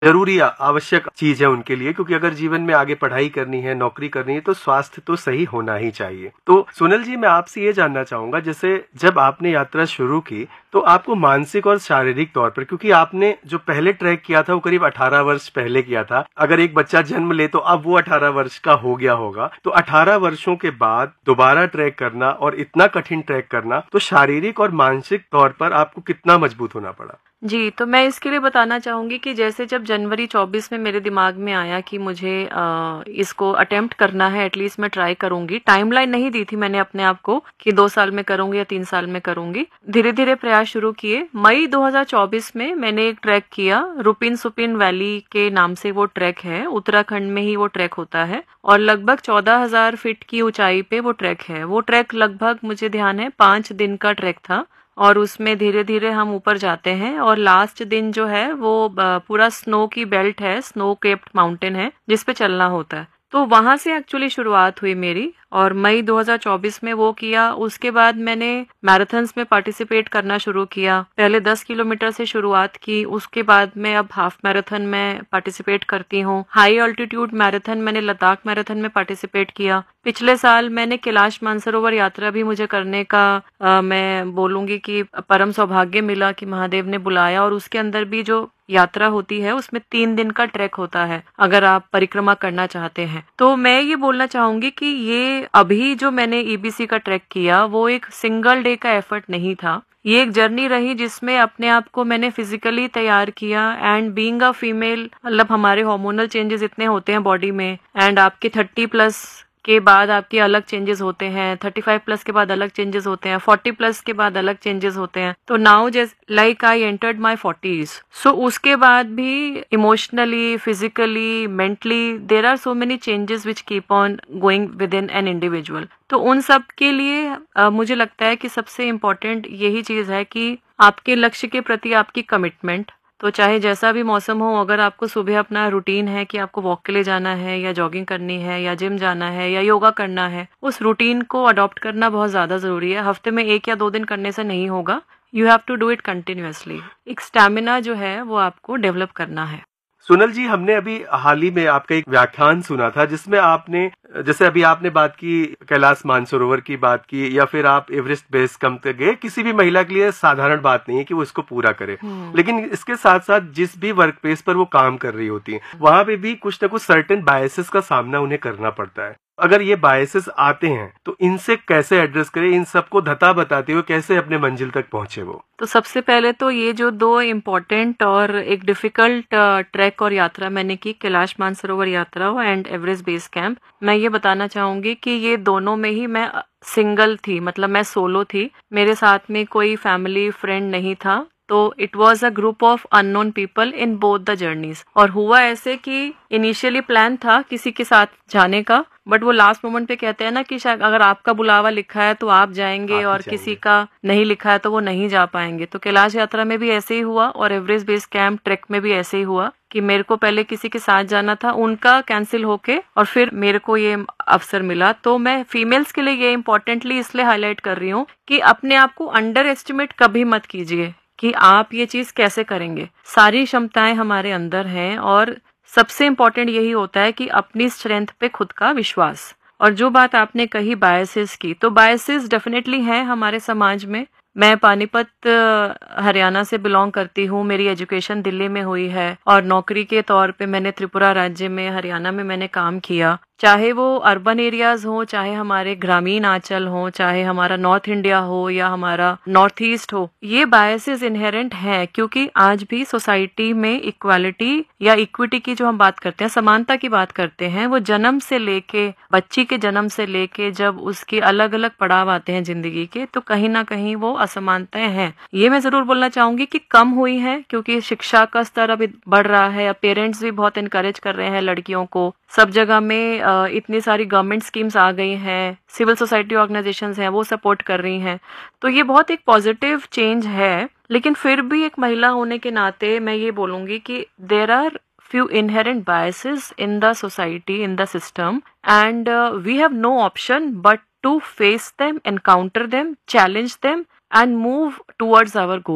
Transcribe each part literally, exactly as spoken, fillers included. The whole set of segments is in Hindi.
ज़रूरी आ आवश्यक चीज़ है उनके लिए, क्योंकि अगर जीवन में आगे पढ़ाई करनी है, नौकरी करनी है, तो स्वास्थ्य तो सही होना ही चाहिए। तो सोनल जी, मैं आपसे ये जानना चाहूँगा, जैसे जब आपने यात्रा शुरू की, तो आपको मानसिक और शारीरिक तौर पर, क्योंकि आपने जो पहले ट्रैक किया था वो करीब अठारह वर्ष पहले किया था। अगर एक बच्चा जन्म ले तो अब वो अठारह वर्ष का हो गया होगा। तो अठारह वर्षों के बाद दोबारा ट्रैक करना और इतना कठिन ट्रैक करना, तो शारीरिक और मानसिक तौर पर आपको कितना मजबूत होना पड़ा? जी, तो मैं इसके लिए बताना चाहूँगी कि जैसे जब जनवरी चौबीस में मेरे दिमाग में आया कि मुझे अ, इसको अटेम्प्ट करना है, एटलीस्ट मैं ट्राई करूँगी। टाइमलाइन नहीं दी थी मैंने अपने आप को कि दो साल में करूँगी या तीन साल में करूँगी। धीरे-धीरे प्रयास शुरू किए। मई दो हज़ार चौबीस में मैंने एक ट्रैक किया, रुपिन सुपिन वैली के नाम से वो ट्रैक है। उत्तराखंड में ही वो ट्रैक होता है और लगभग चौदह हज़ार फीट की ऊंचाई पे वो ट्रैक है। वो ट्रैक लगभग, मुझे ध्यान है, पाँच दिन का ट्रैक था और उसमें धीरे धीरे हम ऊपर जाते हैं और लास्ट दिन जो है वो पूरा स्नो की बेल्ट है, स्नो केप्ड माउंटेन है जिस पे चलना होता है। तो वहां से एक्चुअली शुरुआत हुई मेरी और मई दो हज़ार चौबीस में वो किया। उसके बाद मैंने मैराथन्स में पार्टिसिपेट करना शुरू किया। पहले दस किलोमीटर से शुरुआत की, उसके बाद मैं अब हाफ मैराथन में पार्टिसिपेट करती हूँ। हाई ऑल्टीट्यूड मैराथन मैंने लद्दाख मैराथन में पार्टिसिपेट किया। पिछले साल मैंने कैलाश मानसरोवर यात्रा भी मुझे करने का आ, मैं बोलूंगी कि परम सौभाग्य मिला कि महादेव ने बुलाया। और उसके अंदर भी जो यात्रा होती है उसमें तीन दिन का ट्रैक होता है अगर आप परिक्रमा करना चाहते हैं। तो मैं ये बोलना चाहूंगी कि ये अभी जो मैंने ईबीसी का ट्रैक किया वो एक सिंगल डे का एफर्ट नहीं था। ये एक जर्नी रही जिसमें अपने आप को मैंने फिजिकली तैयार किया। एंड बीइंग अ फीमेल, मतलब हमारे हार्मोनल चेंजेस इतने होते हैं बॉडी में, एंड आपके थर्टी प्लस के बाद आपके अलग चेंजेस होते हैं, थर्टी फाइव प्लस के बाद अलग चेंजेस होते हैं, फोर्टी प्लस के बाद अलग चेंजेस होते हैं। तो नाउ जैसे like I entered my forties, सो उसके बाद भी emotionally, physically, mentally there are so many changes which keep on going with in an individual. तो उन सब के लिए uh, मुझे लगता है कि सबसे इम्पोर्टेंट यही चीज है कि आपके लक्ष्य के प्रति आपकी कमिटमेंट। तो चाहे जैसा भी मौसम हो, अगर आपको सुबह अपना रूटीन है कि आपको वॉक के लिए जाना है या जॉगिंग करनी है या जिम जाना है या योगा करना है, उस रूटीन को अडॉप्ट करना बहुत ज्यादा जरूरी है। हफ्ते में एक या दो दिन करने से नहीं होगा, you have to do it continuously. एक स्टैमिना जो है वो आपको डेवलप करना है। सोनल जी, हमने अभी हाल ही में आपका एक व्याख्यान सुना था जिसमें आपने, जैसे अभी आपने बात की कैलाश मानसरोवर की बात की, या फिर आप एवरेस्ट बेस कैंप तक गए, किसी भी महिला के लिए साधारण बात नहीं है कि वो इसको पूरा करे। लेकिन इसके साथ साथ जिस भी वर्क प्लेस पर वो काम कर रही होती है, वहां पे भी कुछ न कुछ सर्टेन बायसेस का सामना उन्हें करना पड़ता है। अगर ये बायसेस आते हैं तो इनसे कैसे एड्रेस करें, इन सबको धता बताते हुए कैसे अपने मंजिल तक पहुंचे वो? तो सबसे पहले तो ये जो दो इम्पोर्टेंट और एक डिफिकल्ट ट्रैक और यात्रा मैंने की, कैलाश मानसरोवर यात्रा एंड एवरेस्ट बेस कैंप, मैं ये बताना चाहूंगी कि ये दोनों में ही मैं सिंगल थी, मतलब मैं सोलो थी। मेरे साथ में कोई फैमिली फ्रेंड नहीं था। तो it was a group of unknown people in both the journeys. और हुआ ऐसे कि इनिशियली प्लान था किसी के साथ जाने का, बट वो लास्ट मोमेंट पे कहते हैं ना कि शायद अगर आपका बुलावा लिखा है तो आप जाएंगे, आप और जाएंगे। किसी का नहीं लिखा है तो वो नहीं जा पाएंगे। तो कैलाश यात्रा में भी ऐसे ही हुआ और एवरेस्ट बेस कैंप ट्रैक में भी ऐसे ही हुआ कि मेरे को पहले किसी के साथ जाना था, उनका कैंसिल होके और फिर मेरे को ये अवसर मिला। तो मैं फीमेल्स के लिए ये इम्पोर्टेंटली इसलिए हाईलाइट कर रही हूँ कि अपने आप को अंडर एस्टिमेट कभी मत कीजिए कि आप ये चीज कैसे करेंगे। सारी क्षमताएं हमारे अंदर हैं और सबसे इम्पोर्टेंट यही होता है कि अपनी स्ट्रेंथ पे खुद का विश्वास। और जो बात आपने कही बायसेस की, तो बायसेस डेफिनेटली हैं हमारे समाज में। मैं पानीपत हरियाणा से बिलोंग करती हूँ, मेरी एजुकेशन दिल्ली में हुई है और नौकरी के तौर पे मैंने त्रिपुरा राज्य में, हरियाणा में मैंने काम किया। चाहे वो अर्बन एरियाज हो, चाहे हमारे ग्रामीण आंचल हो, चाहे हमारा नॉर्थ इंडिया हो या हमारा नॉर्थ ईस्ट हो, ये बायसेस इनहेरेंट हैं क्योंकि आज भी सोसाइटी में इक्वालिटी या इक्विटी की जो हम बात करते हैं, समानता की बात करते हैं, वो जन्म से लेके, बच्ची के जन्म से लेके जब उसके अलग अलग पड़ाव आते हैं जिंदगी के, तो कहीं ना कहीं वो असमानताएं हैं। ये मैं जरूर बोलना चाहूंगी कि कम हुई है क्योंकि शिक्षा का स्तर अभी बढ़ रहा है, पेरेंट्स भी बहुत इनकरेज कर रहे हैं लड़कियों को। सब जगह में इतनी सारी गवर्नमेंट स्कीम्स आ गई हैं, सिविल सोसाइटी ऑर्गेनाइजेशंस हैं वो सपोर्ट कर रही हैं। तो ये बहुत एक पॉजिटिव चेंज है। लेकिन फिर भी एक महिला होने के नाते मैं ये बोलूंगी कि there are few inherent biases in the society, in the system, and uh, we have no option but to face them, encounter them, challenge them and move towards our goal.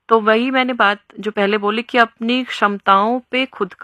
तो वही मैंने बात जो पहले बोली कि अपनी क्षमताओं पे खुद